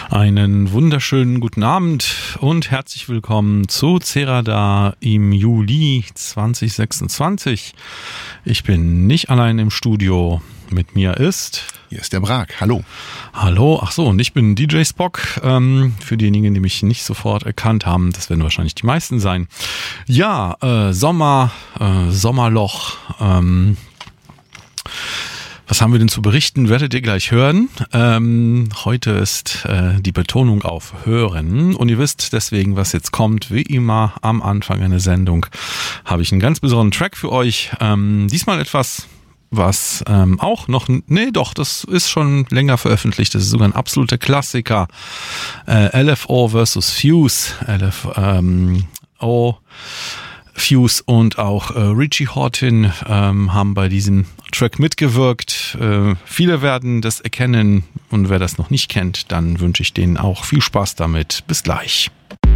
Einen wunderschönen guten Abend und herzlich willkommen zu Cerada im Juli 2026. Ich bin nicht allein im Studio. Mit mir ist... Hier ist der Brag. Hallo. Hallo. Ach so, und ich bin DJ Spock. Für diejenigen, die mich nicht sofort erkannt haben, das werden wahrscheinlich die meisten sein. Ja, Sommerloch. Was haben wir denn zu berichten? Werdet ihr gleich hören. Heute ist die Betonung auf Hören. Und ihr wisst deswegen, was jetzt kommt. Wie immer am Anfang einer Sendung habe ich einen ganz besonderen Track für euch. Diesmal etwas, was auch noch... Nee, doch, das ist schon länger veröffentlicht. Das ist sogar ein absoluter Klassiker. LFO versus Fuse. Fuse und auch Richie Hawtin haben bei diesem Track mitgewirkt. Viele werden das erkennen und wer das noch nicht kennt, dann wünsche ich denen auch viel Spaß damit. Bis gleich.